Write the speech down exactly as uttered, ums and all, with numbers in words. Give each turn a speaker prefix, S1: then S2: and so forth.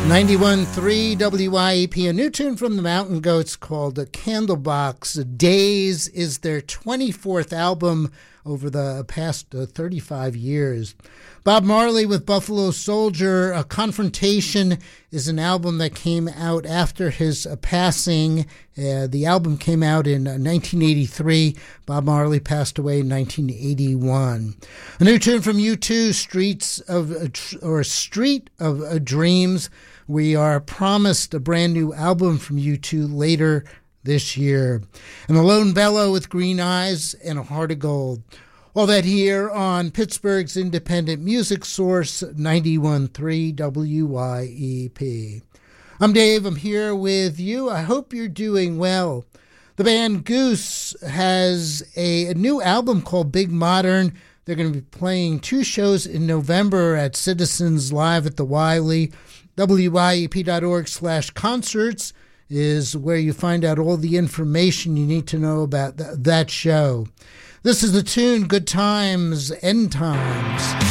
S1: ninety-one point three W I E P, a new tune from the Mountain Goats called Candlebox Days is their twenty-fourth album over the past uh, thirty-five years. Bob Marley with Buffalo Soldier, A Confrontation, is an album that came out after his uh, passing. Uh, the album came out in uh, nineteen eighty-three. Bob Marley passed away in nineteen eighty-one. A new tune from U two, Streets of uh, or Street of uh, Dreams. We are promised a brand new album from U two later this year. And the Lone Bellow with Green Eyes and a Heart of Gold. All that here on Pittsburgh's independent music source, ninety-one point three W I E P. I'm Dave. I'm here with you. I hope you're doing well. The band Goose has a, a new album called Big Modern. They're going to be playing two shows in November at Citizens Live at the Wiley. W I E P dot org slash concerts is where you find out all the information you need to know about th- that show. This is the tune, Good Times, End Times.